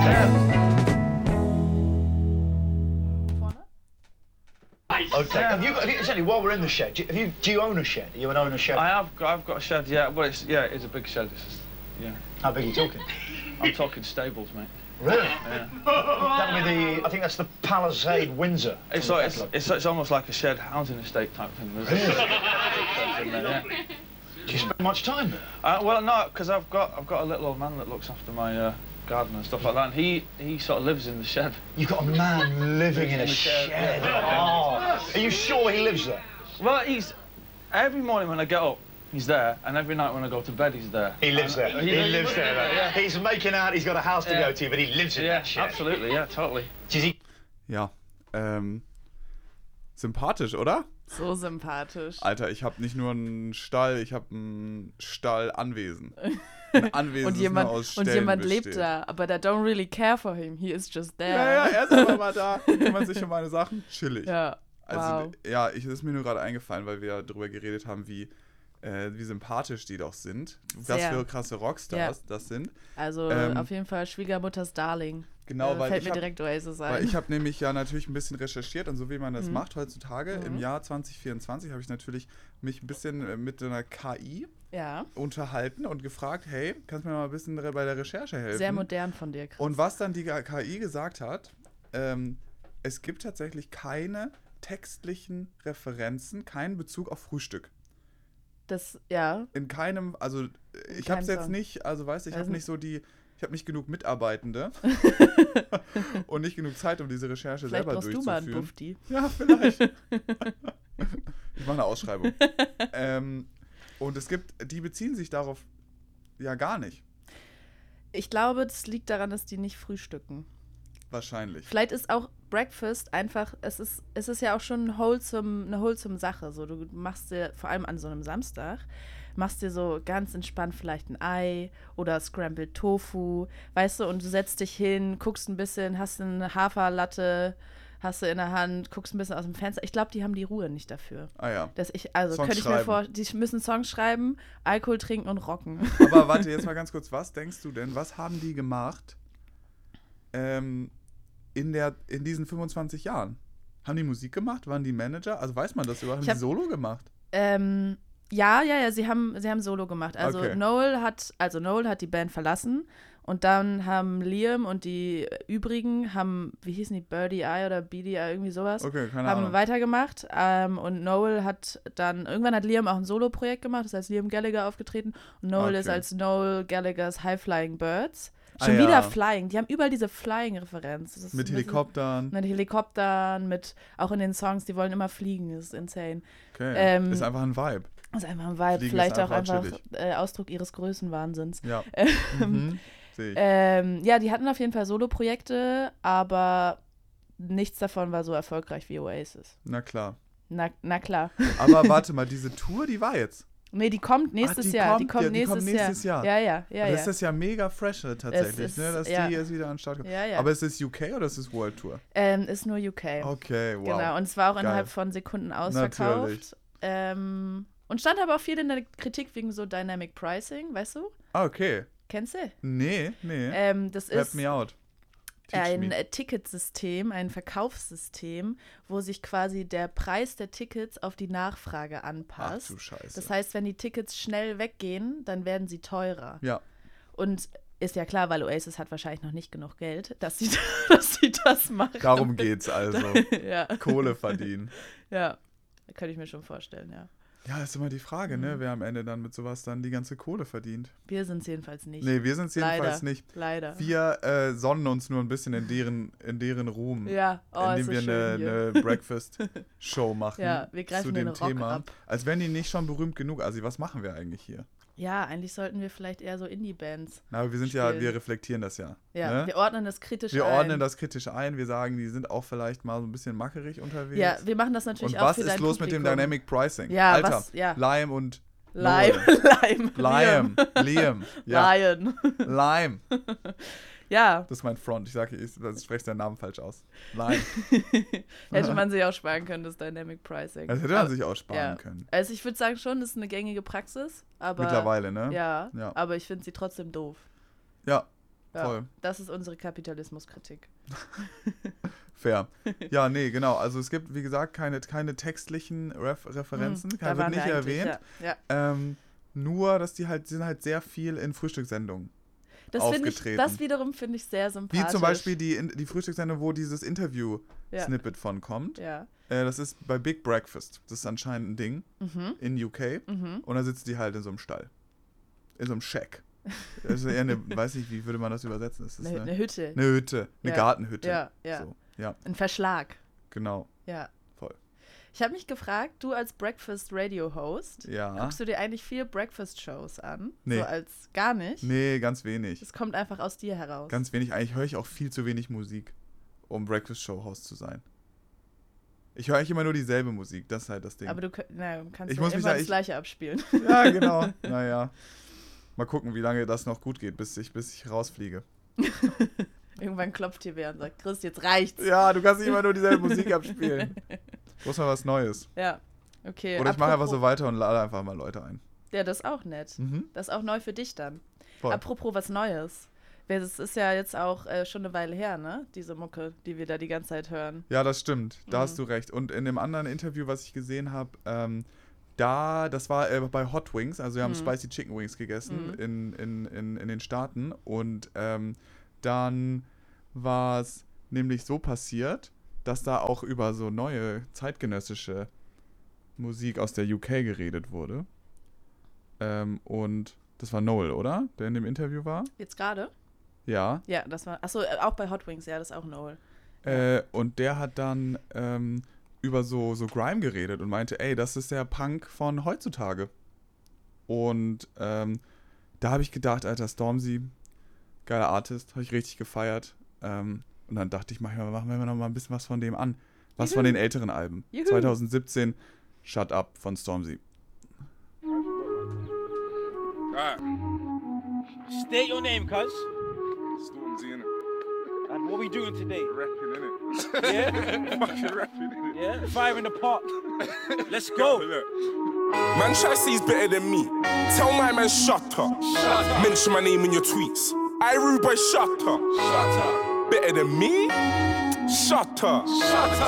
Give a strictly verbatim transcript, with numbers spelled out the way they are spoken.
Okay. Have you got? Exactly. While we're in the shed, do you, have you, do you own a shed? Are you an owner shed? I have. Got, I've got a shed. Yeah. Well, it's yeah. It's a big shed. It's just, yeah. How big are you talking? I'm talking stables, mate. Really? Yeah. That'll be the. I think that's the Palisade Windsor. It's like it's, it's it's almost like a shed housing estate type thing. There's Really? in there, yeah. Do you spend much time there? Uh, well, no, because I've got I've got a little old man that looks after my uh, garden and stuff like that, and he he sort of lives in the shed. You've got a man living in a In the shed. shed, yeah. Oh. Are you sure he lives there? Well, he's every morning when I get up, he's there, and every night when I go to bed, he's there. He lives there. And He, lives there. Yeah. He's making out he's got a house to Yeah. go to, but he lives in Yeah, that shed. absolutely, yeah, totally. Does he? Ja, ähm, sympathisch, oder? So sympathisch. Alter, ich habe nicht nur einen Stall, ich habe ein Stallanwesen. Ein Anwesen, und das jemand, nur aus und Ställen jemand besteht. lebt da, aber they don't really care for him. He is just there. Ja, ja, er ist aber mal da, kümmert sich um meine Sachen, chillig. Ja, Also, wow. ja, ich, das ist mir nur gerade eingefallen, weil wir ja darüber geredet haben, wie, äh, wie sympathisch die doch sind. Was Sehr. für krasse Rockstars das sind. Also Ähm, auf jeden Fall Schwiegermutters Darling. Genau, äh, weil fällt ich mir hab, direkt Oasis ein. Weil ich habe nämlich ja natürlich ein bisschen recherchiert und so wie man das Mhm. macht heutzutage. Mhm. Im Jahr zwanzig vierundzwanzig habe ich natürlich mich ein bisschen äh, mit einer K I ja, unterhalten und gefragt, hey, kannst du mir mal ein bisschen re- bei der Recherche helfen? sehr modern von dir, Chris. Und was dann die K I gesagt hat, ähm, es gibt tatsächlich keine textlichen Referenzen, keinen Bezug auf Frühstück. Das, ja, In keinem, also ich keinem habe es jetzt Song. nicht, also weißt du, ich Also- habe nicht so die, ich habe nicht genug Mitarbeitende und nicht genug Zeit, um diese Recherche vielleicht selber brauchst du mal einen durchzuführen. Bufti. Ja, vielleicht. Ich mache eine Ausschreibung. ähm, und es gibt, die beziehen sich darauf ja gar nicht, Ich glaube, das liegt daran, dass die nicht frühstücken. wahrscheinlich. Vielleicht ist auch Breakfast einfach, es ist, es ist ja auch schon ein wholesome, eine wholesome Sache. So, du machst dir, vor allem an so einem Samstag, machst dir so ganz entspannt vielleicht ein Ei oder Scrambled Tofu, weißt du, und du setzt dich hin, guckst ein bisschen, hast eine Haferlatte, hast du in der Hand, guckst ein bisschen aus dem Fenster. Ich glaube, die haben die Ruhe nicht dafür. Ah ja. Dass ich, also Songs könnte ich mir schreiben. vor, die müssen Songs schreiben, Alkohol trinken und rocken. Aber warte, jetzt mal ganz kurz, was denkst du denn, was haben die gemacht ähm, in, der, in diesen fünfundzwanzig Jahren? Haben die Musik gemacht? Waren die Manager? Also weiß man das überhaupt? Haben Ich die hab- Solo gemacht? Ähm, ja, ja, ja, sie haben, sie haben Solo gemacht. Also Okay. Noel hat, also Noel hat die Band verlassen und dann haben Liam und die übrigen haben, wie hießen die, Birdie Eye oder Beady Eye, irgendwie sowas, Okay, keine haben Ahnung. weitergemacht. Ähm, und Noel hat dann, irgendwann hat Liam auch ein Solo-Projekt gemacht, ist als Liam Gallagher aufgetreten und Noel Okay. ist als Noel Gallaghers High Flying Birds. Ah, Schon ja. wieder Flying, die haben überall diese Flying-Referenz. Das ist Mit ein bisschen- Helikoptern. Mit Helikoptern, mit, auch in den Songs, die wollen immer fliegen, das ist insane. Okay. Ähm, ist einfach ein Vibe. Das ist einfach ein Vibe, Fliegen vielleicht ist auch einfach einfach chillig. äh, Ausdruck ihres Größenwahnsinns. Ja. Ähm, Mhm. Sehe ich. ähm, ja, die hatten auf jeden Fall Solo-Projekte, aber nichts davon war so erfolgreich wie Oasis. Na klar. Na, na klar. Aber warte mal, diese Tour, die war jetzt. Nee, die kommt nächstes Ach, die Jahr. die kommt, kommt ja, die nächstes, kommt nächstes Jahr. Jahr. Ja, ja, ja. das ja. ist ja mega fresh äh, tatsächlich, ist- ne, dass ja. die jetzt wieder an den Start kommt. Ja, ja. Aber ist es U K oder ist es World Tour? Ähm, ist nur U K. Okay, wow. Genau, und es war auch Geil. innerhalb von Sekunden Natürlich. ausverkauft. Ähm, und stand aber auch viel in der Kritik wegen so Dynamic Pricing, weißt du? Ah, okay. Kennst du? Nee, nee. Ähm, das Help ist me out. Teach ein me. äh, Ticketsystem, ein Verkaufssystem, wo sich quasi der Preis der Tickets auf die Nachfrage Ach anpasst. du Scheiße. Das heißt, wenn die Tickets schnell weggehen, dann werden sie teurer. ja, Und ist ja klar, weil Oasis hat wahrscheinlich noch nicht genug Geld, dass sie, dass sie das machen. darum geht's also. ja. Kohle verdienen. ja, könnte ich mir schon vorstellen, ja. Ja, ist immer die Frage, Mhm. ne, wer am Ende dann mit sowas dann die ganze Kohle verdient. Wir sind es jedenfalls nicht. Nee, wir sind es jedenfalls Leider. nicht. Leider. Wir äh, sonnen uns nur ein bisschen in deren, in deren Ruhm. ja, oh, ist indem so wir schön eine, hier. eine Breakfast-Show machen Ja, wir greifen zu den dem Rock Thema. ab. Als wären die nicht schon berühmt genug. Also was machen wir eigentlich hier? Ja, eigentlich sollten wir vielleicht eher so Indie-Bands. Na, aber wir sind ja, Spielen. wir reflektieren das ja. Ja, ne? wir ordnen das kritisch Wir ein. ordnen das kritisch ein. Wir sagen, die sind auch vielleicht mal so ein bisschen mackerig unterwegs. Ja, wir machen das natürlich und auch was für ist dein los mit dem Publikum. Dynamic Pricing? Ja, Alter, was- ja. Lime und Lime, Noel. Lime, Liam. Liam. Ja. Lion. Lime. Ja, Das ist mein Front. Ich sage, ich, ich spreche seinen Namen falsch aus. Lime. hätte man sich auch sparen können, das Dynamic Pricing. Das hätte man Aber- sich auch sparen ja. können. Also ich würde sagen schon, das ist eine gängige Praxis, aber Mittlerweile, ne? ja, Ja. aber ich finde sie trotzdem doof. Ja. Ja, voll. das ist unsere Kapitalismuskritik. Fair. Ja, nee, genau. Also es gibt, wie gesagt, keine, keine textlichen Ref Referenzen. Hm, Keine, da wird waren nicht wir eigentlich, erwähnt. Ja. Ja. Ähm, nur, dass die halt, die sind halt sehr viel in Frühstückssendungen Das, find ich, aufgetreten. das wiederum finde ich sehr sympathisch. Wie zum Beispiel die, die Frühstückssendung, wo dieses Interview-Snippet Ja. von kommt. Ja. Äh, das ist bei Big Breakfast. Das ist anscheinend ein Ding Mhm. in U K. Mhm. Und da sitzt die halt in so einem Stall. In so einem Shack. Das ist eher eine, weiß nicht, wie würde man das übersetzen? Das ist Eine, eine, eine Hütte. eine Hütte, eine Ja. Gartenhütte. Ja, ja. So, ja, Ein Verschlag. genau. Ja. Voll. Ich habe mich gefragt, du als Breakfast Radio Host, Ja. guckst du dir eigentlich viel Breakfast Shows an? Nee. So als gar nicht? Nee, ganz wenig. Das kommt einfach aus dir heraus. Ganz wenig. Eigentlich höre ich auch viel zu wenig Musik, um Breakfast Show Host zu sein. Ich höre eigentlich immer nur dieselbe Musik, das ist halt das Ding. Aber du kö- na, kannst Ich ja muss mich immer da- das ich- Gleiche abspielen. Ja, genau. Naja. Mal gucken, wie lange das noch gut geht, bis ich, bis ich rausfliege. Irgendwann klopft hier wer und sagt, Chris, jetzt reicht's. Ja, du kannst nicht immer nur dieselbe Musik abspielen. Muss mal was Neues. Ja, okay. Oder ich mache einfach Apropos- so weiter und lade einfach mal Leute ein. Ja, das ist auch nett. Mhm. Das ist auch neu für dich dann. Voll. Apropos was Neues. Das ist ja jetzt auch äh, schon eine Weile her, ne? Diese Mucke, die wir da die ganze Zeit hören. Ja, das stimmt. Da Mhm. hast du recht. Und in dem anderen Interview, was ich gesehen habe, ähm, da, das war äh, bei Hot Wings, also wir haben Mhm. Spicy Chicken Wings gegessen Mhm. in, in, in, in den Staaten. Und ähm, dann war es nämlich so passiert, dass da auch über so neue zeitgenössische Musik aus der U K geredet wurde. Ähm, und das war Noel, oder? Der in dem Interview war? Jetzt gerade? Ja. Ja, das war. Achso, äh, auch bei Hot Wings, ja, das ist auch Noel. Äh, und der hat dann ähm, über so, so Grime geredet und meinte, ey, das ist der Punk von heutzutage. Und ähm, da habe ich gedacht, Alter, Stormzy, geiler Artist, habe ich richtig gefeiert. Ähm, und dann dachte ich, mach, machen wir noch mal ein bisschen was von dem an. Was Juhu. von den älteren Alben. Juhu. zwanzig siebzehn, Shut Up von Stormzy. Alright, State your name, cuz. Stormzy innit? And what we doing today? Rapping innit? Yeah? Fucking rapping innit? Yeah? Fire in the pot. Let's go. Look. Man try to say he's better than me. Tell my man shut up. Shut up. Mention my name in your tweets. I rude boy, shut up. Shut up. Better than me? Shut up. Shut up.